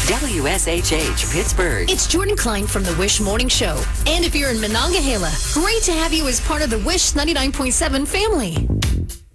WSHH Pittsburgh. It's Jordan Klein from the Wish Morning Show. And if you're in Monongahela, great to have you as part of the Wish 99.7 family.